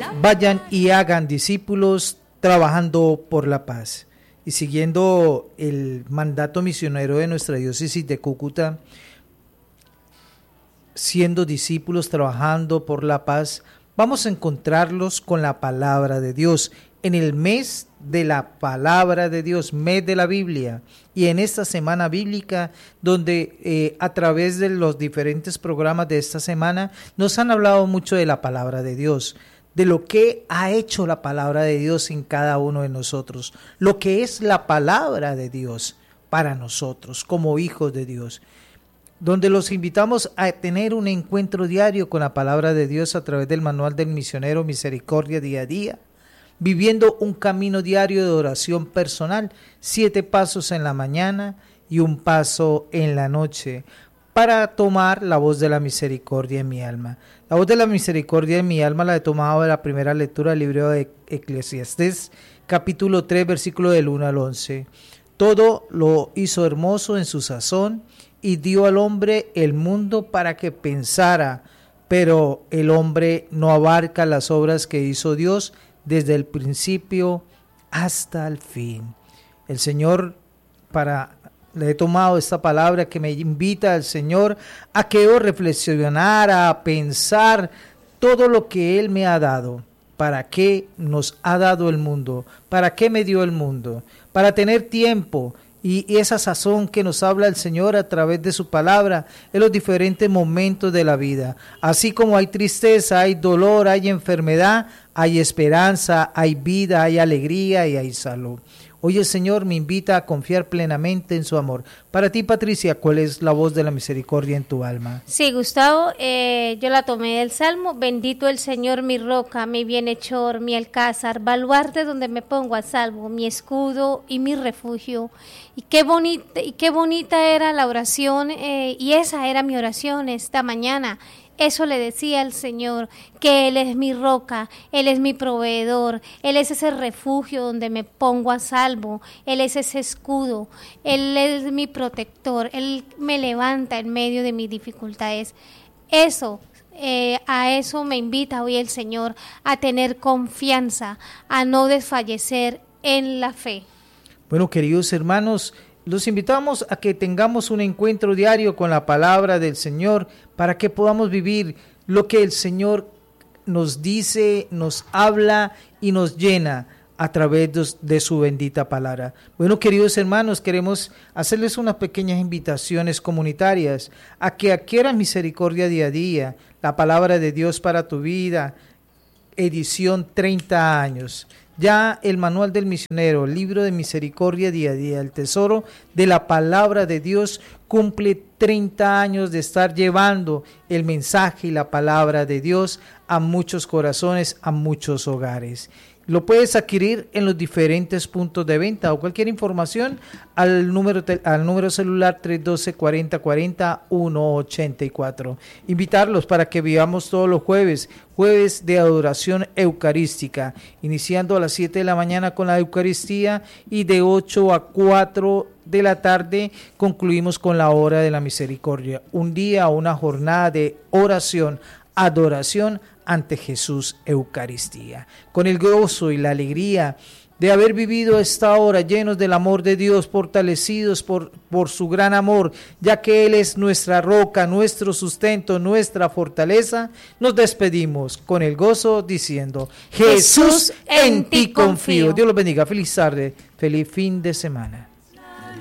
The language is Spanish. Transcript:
Vayan y hagan discípulos trabajando por la paz. Y siguiendo el mandato misionero de nuestra diócesis de Cúcuta, siendo discípulos trabajando por la paz, vamos a encontrarlos con la palabra de Dios en el mes de la palabra de Dios, mes de la Biblia, y en esta semana bíblica donde a través de los diferentes programas de esta semana nos han hablado mucho de la palabra de Dios, de lo que ha hecho la palabra de Dios en cada uno de nosotros, lo que es la palabra de Dios para nosotros como hijos de Dios, donde los invitamos a tener un encuentro diario con la palabra de Dios a través del manual del misionero Misericordia Día a Día, viviendo un camino diario de oración personal, 7 pasos en la mañana y 1 paso en la noche, para tomar la voz de la misericordia en mi alma. La voz de la misericordia en mi alma la he tomado de la primera lectura del libro de Eclesiastés, capítulo 3, versículo del 1 al 11. Todo lo hizo hermoso en su sazón y dio al hombre el mundo para que pensara, pero el hombre no abarca las obras que hizo Dios desde el principio hasta el fin. El Señor, le he tomado esta palabra que me invita al Señor a que yo reflexionara, a pensar todo lo que Él me ha dado. ¿Para qué nos ha dado el mundo? ¿Para qué me dio el mundo? Para tener tiempo y esa sazón que nos habla el Señor a través de su palabra en los diferentes momentos de la vida. Así como hay tristeza, hay dolor, hay enfermedad, hay esperanza, hay vida, hay alegría y hay salud. Hoy el Señor me invita a confiar plenamente en su amor. Para ti, Patricia, ¿cuál es la voz de la misericordia en tu alma? Sí, Gustavo, yo la tomé del Salmo. Bendito el Señor, mi roca, mi bienhechor, mi alcázar, baluarte donde me pongo a salvo, mi escudo y mi refugio. Y qué bonita era la oración, y esa era mi oración esta mañana. Eso le decía al Señor, que Él es mi roca, Él es mi proveedor, Él es ese refugio donde me pongo a salvo, Él es ese escudo, Él es mi protector, Él me levanta en medio de mis dificultades. A eso me invita hoy el Señor, a tener confianza, a no desfallecer en la fe. Bueno, queridos hermanos, los invitamos a que tengamos un encuentro diario con la palabra del Señor para que podamos vivir lo que el Señor nos dice, nos habla y nos llena a través de su bendita palabra. Bueno, queridos hermanos, queremos hacerles unas pequeñas invitaciones comunitarias a que adquieran misericordia día a día, la palabra de Dios para tu vida, edición 30 años. Ya el manual del misionero, el libro de misericordia día a día, el tesoro de la palabra de Dios, cumple 30 años de estar llevando el mensaje y la palabra de Dios a muchos corazones, a muchos hogares. Lo puedes adquirir en los diferentes puntos de venta o cualquier información al número celular 312-4040-184. Invitarlos para que vivamos todos los jueves de adoración eucarística, iniciando a las 7 de la mañana con la Eucaristía y de 8 a 4 de la tarde concluimos con la hora de la misericordia. Un día, una jornada de oración, adoración ante Jesús Eucaristía, con el gozo y la alegría de haber vivido esta hora llenos del amor de Dios, fortalecidos por su gran amor, ya que Él es nuestra roca, nuestro sustento, nuestra fortaleza. Nos despedimos con el gozo diciendo: Jesús, en ti confío. Dios los bendiga. Feliz tarde, feliz fin de semana.